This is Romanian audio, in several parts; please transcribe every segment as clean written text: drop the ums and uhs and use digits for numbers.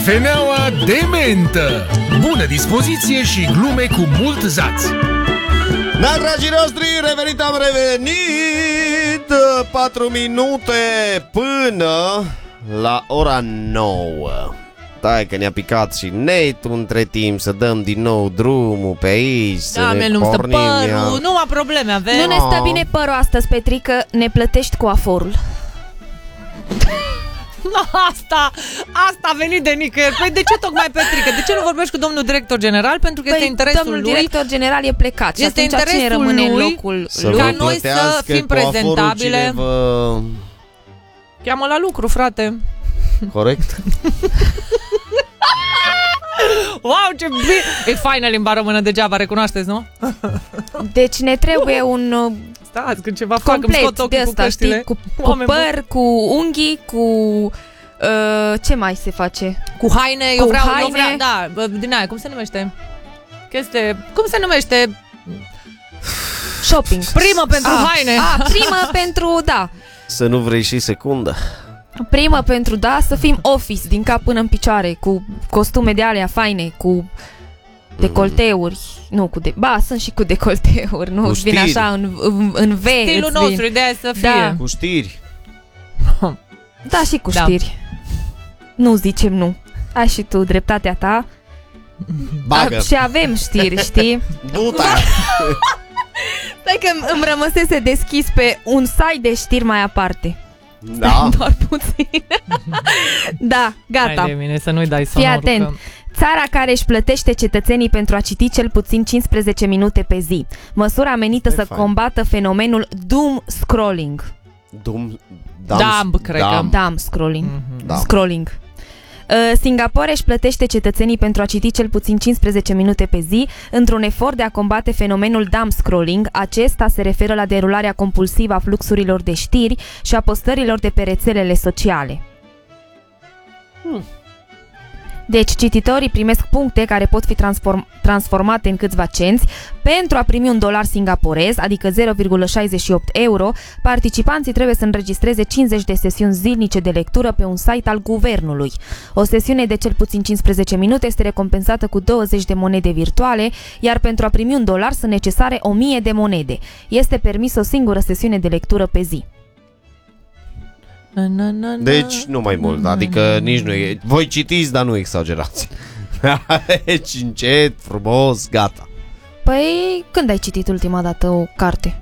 Cafeneaua de mentă. Bună dispoziție și glume cu mult zaț. Da, dragii noștri, am revenit 4 minute până la ora 9. Stai că ne-a picat și netul între timp. Să dăm din nou drumul pe aici. Da, să ne nu-mi stă pornim părul, nu am probleme avem. Nu ne stă bine părul astăzi, Petrică. Ne plătești cu aforul. Asta a venit de nicăieri. Păi de ce tocmai Petrică? De ce nu vorbești cu domnul director general? Pentru că este interesul domnul lui. director general e plecat. Și este atunci interesul cine rămâne lui în locul lui? ca noi să fim prezentabile. Cheamă la lucru, frate. Corect. Wow, ce bine! E faină limba română, degeaba, recunoașteți, nu? Deci ne trebuie un Stați, când ceva fac, îmi scot ochii cu căștile. Cu păr, cu unghii, cu... ce mai se face? Cu haine, eu vreau, da, din aia, cum se numește? Cum se numește? Shopping. Primă pentru haine. Primă pentru, da. Să nu vrei și secundă. Primă pentru, da, să fim office din cap până în picioare, cu costume de alea faine, cu decolteuri. Nu, sunt și cu decolteuri, nu cu vin așa în V. Stilul nostru, ideea e să fie. Da. Cu știri. Da, și cu știri. Nu zicem nu. Ai și tu dreptatea ta. Bagă. Și avem știri, știi? Buta. Stai că îmi rămăsese deschis pe un site de știri mai aparte. Da. Doar puțin. Da, gata. Hai de mine, să nu-i dai sonorul. Fii atent. Țara care își plătește cetățenii pentru a citi cel puțin 15 minute pe zi. Măsura menită să combată fenomenul doom scrolling. Dumb scrolling. Scrolling. Singapore își plătește cetățenii pentru a citi cel puțin 15 minute pe zi într-un efort de a combate fenomenul dumb scrolling. Acesta se referă la derularea compulsivă a fluxurilor de știri și a postărilor de pe rețelele sociale. Deci cititorii primesc puncte care pot fi transformate în câțiva cenți. Pentru a primi $1 singaporez, adică 0,68 euro, participanții trebuie să înregistreze 50 de sesiuni zilnice de lectură pe un site al guvernului. O sesiune de cel puțin 15 minute este recompensată cu 20 de monede virtuale, iar pentru a primi $1 sunt necesare 1000 de monede. Este permis o singură sesiune de lectură pe zi. Deci nu mai mult, adică nici nu e. Voi citiți, dar nu exagerați. Deci încet, frumos, gata. Păi când ai citit ultima dată o carte?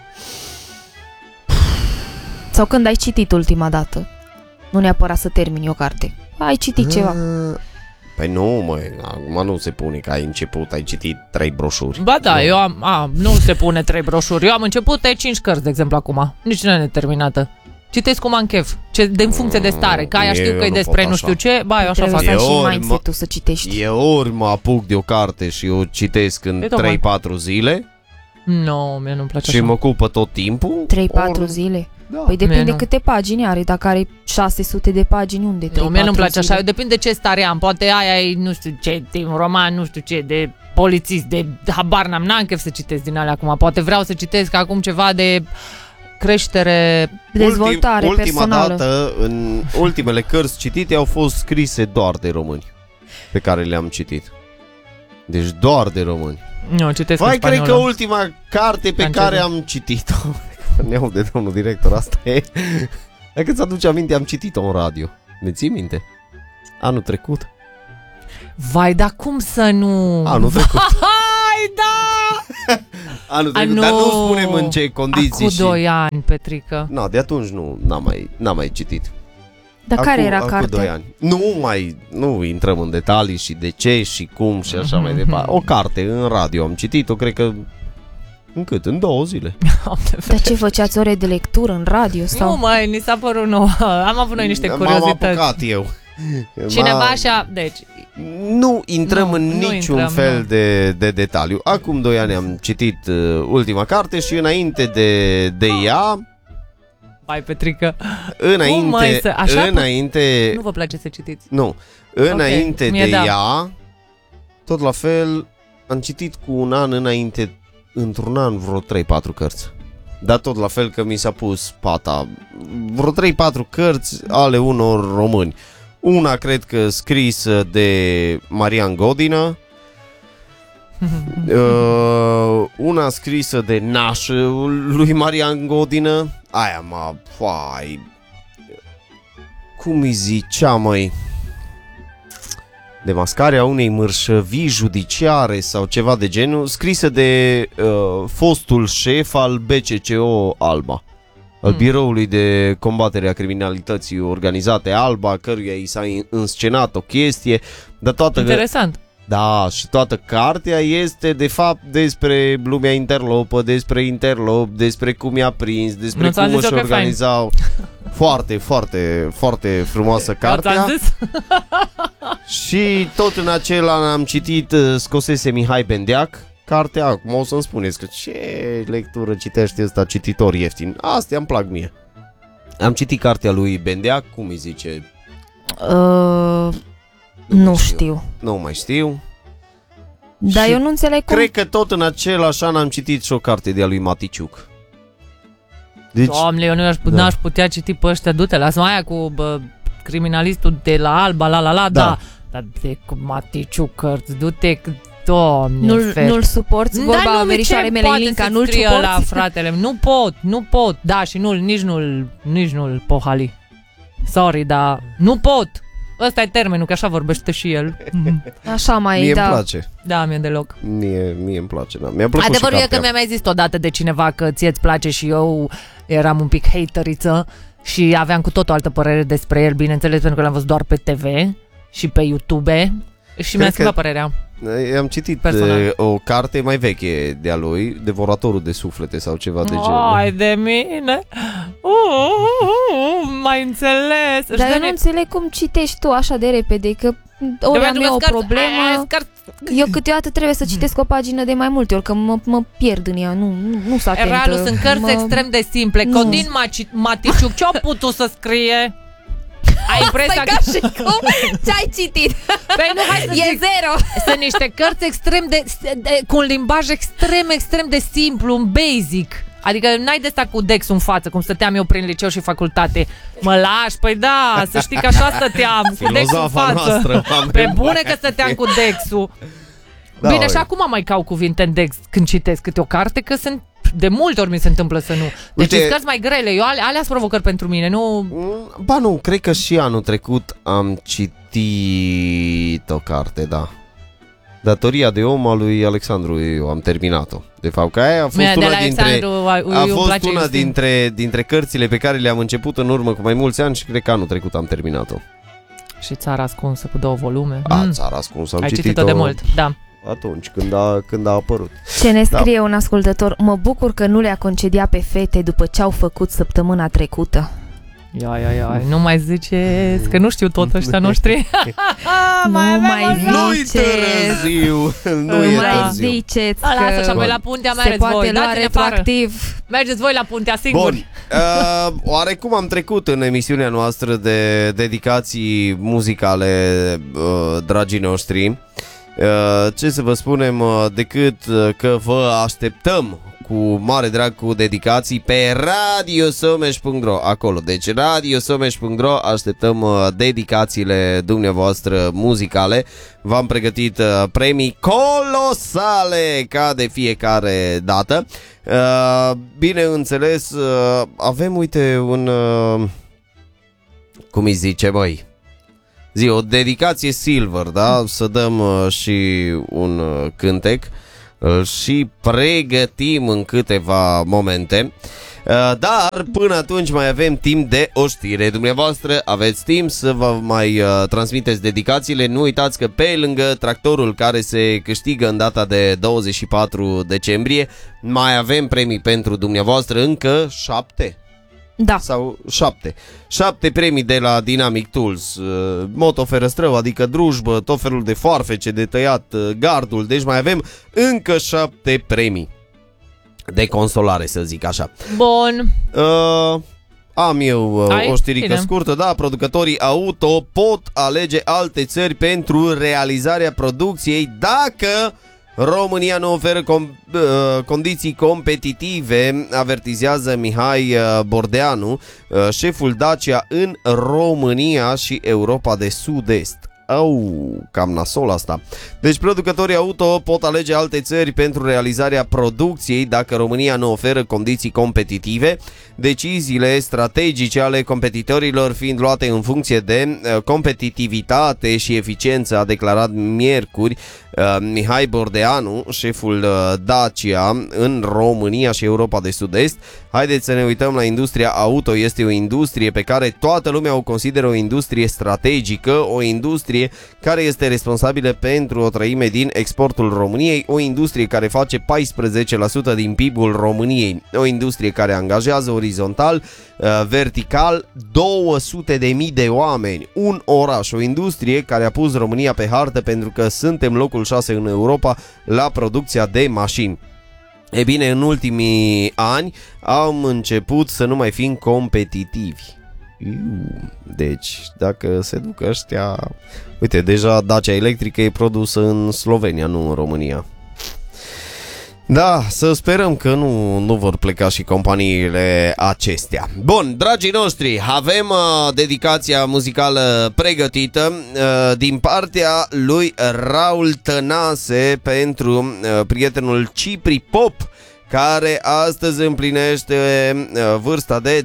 Sau când ai citit ultima dată? Nu neapărat să termini o carte. Ai citit ceva. Păi nu, măi, acum nu se pune că ai început, ai citit 3 broșuri. Ba da, eu nu se pune 3 broșuri. Eu am început 5 cărți, de exemplu, acum. Nici nu e neterminată. Citesc cum am chef, în funcție de stare, că aia știu că e despre nu știu ce, ba, eu așa fac. Trebuie să ai și mindset-ul să citești. Ori mă apuc de o carte și o citesc în 3-4 zile. Nu, mie nu-mi place așa. Și mă ocupă tot timpul. 3-4 zile? Da. Păi depinde câte pagini are, dacă are 600 de pagini, unde 3-4 zile? Mie nu-mi place așa, eu depinde ce stare am, poate aia e nu știu ce, de un roman, nu știu ce, de polițist, de habar n-am chef să citesc din alea acum, poate vreau să citesc acum ceva de creștere, dezvoltare personală. Ultima dată, în ultimele cărți citite au fost scrise doar de români pe care le-am citit. Deci doar de români. Nu, citesc în spaniolă. Cred că ultima carte pe care am citit-o ne-au de domnul director, asta e. Dacă ți aduce aminte, am citit-o în radio. Ne ții minte? Anul trecut. Vai, dar cum să nu? Anul trecut. Vai, da! Anul trecut, dar nu spunem în ce condiții. Acum 2 ani, Petrică. No, de atunci n-am mai citit. Dar care era cartea? 2 ani. Nu intrăm în detalii și de ce și cum și așa mai departe. O carte în radio am citit-o, cred că în 2 zile. Dar ce făceați, ore de lectură în radio? Sau? Nu, mai ni s-a părut nou. Am avut noi niște curiozități. M-am apucat eu. Cineva așa, deci nu intrăm în niciun fel de detaliu. Acum 2 ani am citit ultima carte și înainte de ea, Vai, Petrică. Înainte nu vă place să citiți? Nu. Înainte de ea, tot la fel, am citit cu un an înainte, într-un an, vreo 3-4 cărți. Dar tot la fel că mi s-a pus pata. Vreo 3-4 cărți ale unor români. Una cred că scrisă de Marian Godină, una scrisă de nașul lui Marian Godină. Aia cum îi zicea, măi? Demascarea unei mărșăvii judiciare sau ceva de genul, scrisă de fostul șef al BCCO Alba, al Biroului de Combatere a Criminalității Organizate Alba, căruia i s-a înscenat o chestie. Dar Interesant. Da, și toată cartea este de fapt despre lumea interlopă, despre interlop, despre cum i-a prins, despre cum își organizau. Foarte, foarte, foarte frumoasă cartea. Și tot în acel an am citit, scosese Mihai Bendeac cartea. Acum o să-mi spuneți că ce lectură citește ăsta cititor ieftin. Astea îmi plac mie. Am citit cartea lui Bendeac, cum îi zice? Nu știu. Nu mai știu. Dar eu nu înțeleg cum... Cred că tot în același an am citit și o carte de-a lui Maticiuc. Deci, Doamne, eu n-aș putea citi pe ăștia, du-te, lasă-mă aia cu criminalistul de la Alba, da. Dar de cu Maticiuc cărți, du-te, Doamne, nu-l suporți, vorba verișoare mele Ilinca, nu-l suporți? La fratele, nu pot, da, și nici nu-l pohali. Sorry, dar nu pot. Ăsta e termenul, că așa vorbește și el. Așa mai, mie da. îmi place. Da, mie deloc. Mie îmi place, da. Mi-a plăcut. Adevărul și e că mi-a mai zis odată de cineva că ție-ți place și eu eram un pic hateriță și aveam cu tot o altă părere despre el, bineînțeles, pentru că l-am văzut doar pe TV și pe YouTube și mi-a schimbat părerea. Am citit o carte mai veche de-a lui, Devoratorul de suflete sau ceva de genul. Ai de mine! Mai înțeles! Dar eu nu înțeleg cum citești tu așa de repede, că ori am eu o problemă. Eu câteodată trebuie să citesc o pagină de mai multe ori, că mă pierd în ea, nu s-a atentă. Ralu, sunt cărți extrem de simple. Codin Maticiuc, ce-a putut să scrie? Ai impresia că... și cum? Ce-ai citit? Păi nu, hai să zic. Zero. Sunt niște cărți extrem cu un limbaj extrem de simplu, un basic. Adică n-ai de stat cu Dex în față, cum stăteam eu prin liceu și facultate. Mă lași? Păi da, să știi că așa stăteam, cu Dex în față. Noastră, pe bune că stăteam cu Dex-ul. Da, bine, și acum mai caut cuvinte în Dex când citesc câte o carte, că sunt... De multe ori mi se întâmplă să nu. Deci sunt cărți mai grele. Eu alea sunt provocări pentru mine, nu... Ba nu, cred că și anul trecut am citit o carte, da. Datoria de om a lui Alexandru, eu am terminat-o. De fapt, că aia a fost una dintre cărțile pe care le-am început în urmă cu mai mulți ani și cred că anul trecut am terminat-o. Și Țara ascunsă cu 2 volume. Țara ascunsă, am citit-o de mult, da. Atunci, când a apărut. Ce ne scrie un ascultător: mă bucur că nu le-a concediat pe fete după ce au făcut săptămâna trecută. Ia, nu mai ziceți, că nu știu tot ăștia noștri. Nu-i târziu. Nu mai ziceți că lasă, și apoi la Puntea se poate lua retroactiv. Mergeți voi la Puntea singuri. Bun, oarecum am trecut în emisiunea noastră de dedicații muzicale, dragii noștri. Ce să vă spunem decât că vă așteptăm cu mare drag cu dedicații pe radiosomeș.ro acolo. Deci radiosomeș.ro așteptăm dedicațiile dumneavoastră muzicale. V-am pregătit premii colosale ca de fiecare dată. Bineînțeles, avem, uite, un... cum îi zice, băi? O dedicație silver, da? Să dăm și un cântec. Și pregătim în câteva momente. Dar până atunci mai avem timp de o știre. Dumneavoastră aveți timp să vă mai transmiteți dedicațiile. Nu uitați că pe lângă tractorul care se câștigă în data de 24 decembrie, mai avem premii pentru dumneavoastră, încă 7. Da. Sau 7 premii de la Dynamic Tools, moto ferăstrău, adică drujbă, tot felul de foarfece de tăiat, gardul. Deci mai avem încă 7 premii de consolare, să zic așa. Bun. Am eu o știrică scurtă. Da, producătorii auto pot alege alte țări pentru realizarea producției dacă România nu oferă condiții competitive, avertizează Mihai Bordeanu, șeful Dacia în România și Europa de Sud-Est. Cam nasol asta. Deci producătorii auto pot alege alte țări pentru realizarea producției dacă România nu oferă condiții competitive, deciziile strategice ale competitorilor fiind luate în funcție de competitivitate și eficiență, a declarat miercuri Mihai Bordeanu, șeful Dacia în România și Europa de Sud-Est. Haideți să ne uităm la industria auto. Este o industrie pe care toată lumea o consideră o industrie strategică, o industrie care este responsabilă pentru o treime din exportul României, o industrie care face 14% din PIB-ul României, o industrie care angajează orizontal, vertical 200.000 de oameni, un oraș, o industrie care a pus România pe hartă pentru că suntem locul 6 în Europa la producția de mașini. E bine, în ultimii ani am început să nu mai fim competitivi. Deci, dacă se duc ăștia... Uite, deja Dacia electrică e produsă în Slovenia, nu în România. Da, să sperăm că nu vor pleca și companiile acestea. Bun, dragii noștri, avem dedicația muzicală pregătită din partea lui Raul Tănase pentru prietenul Cipri Pop, care astăzi împlinește vârsta de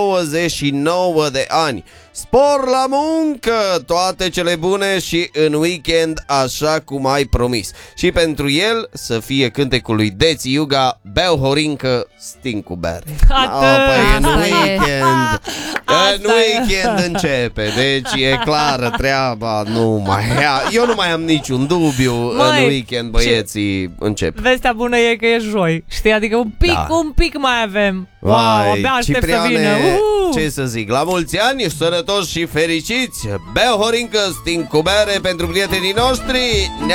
29 de ani. Spor la muncă, toate cele bune și în weekend așa cum ai promis. Și pentru el să fie cântecul lui Deți Iuga, Beau horincă, sting cu bere. Păi în weekend, în weekend începe, deci e clară treaba. Eu nu mai am niciun dubiu. În weekend băieții încep. Vestea bună e că e joi, știi, adică un pic mai avem. Vai, Cipriane, să vină. Ce să zic, la mulți ani, sănătoși și fericiți. Beau horincă, sting cu bere pentru prietenii noștri.